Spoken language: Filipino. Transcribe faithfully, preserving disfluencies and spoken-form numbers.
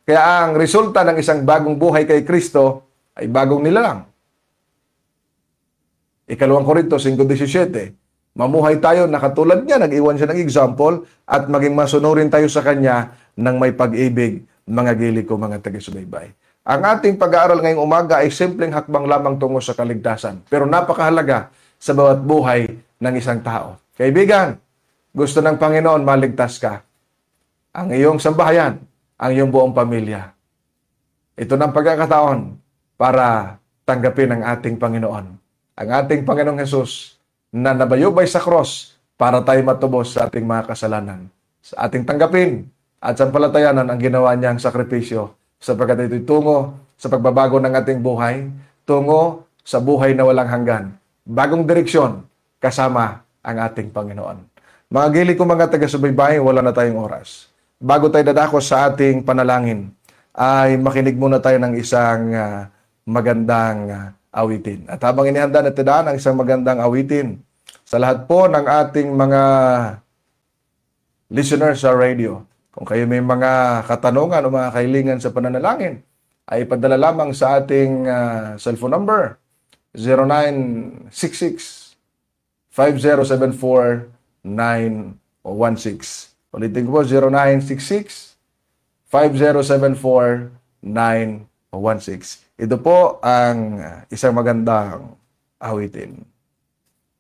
Kaya ang resulta ng isang bagong buhay kay Kristo ay bagong nilalang. Ikalawang Korinto five seventeen, mamuhay tayo na katulad niya, nag-iwan siya ng example at maging masunurin tayo sa Kanya ng may pag-ibig, mga gili ko, mga taga-subaybay. Ang ating pag-aaral ngayong umaga ay simpleng hakbang lamang tungo sa kaligtasan. Pero napakahalaga sa bawat buhay ng isang tao. Kaibigan, gusto ng Panginoon maligtas ka. Ang iyong sambahayan, ang iyong buong pamilya. Ito ng pagkakataon para tanggapin ang ating Panginoon. Ang ating Panginoong Hesus na nabayubay sa cross para tayo matubos sa ating mga kasalanan. Sa ating tanggapin at sampalatayanan ang ginawa niyang sakripisyo sapagkat ito'y tungo sa pagbabago ng ating buhay, tungo sa buhay na walang hanggan. Bagong direksyon kasama ang ating Panginoon. Mga gili ko, mga taga-subaybay, wala na tayong oras. Bago tayo dadako sa ating panalangin, ay makinig muna tayo ng isang uh, magandang uh, awitin. At habang inihanda natin ang isang magandang awitin, sa lahat po ng ating mga listeners sa radio, kung kayo may mga katanungan o mga kahilingan sa pananalangin, ay ipadala lamang sa ating uh, cellphone number, zero nine six six, five zero seven four, nine one six. Ulitin ko po, zero nine six six, five zero seven four, nine one six. Ito po ang isang magandang awitin.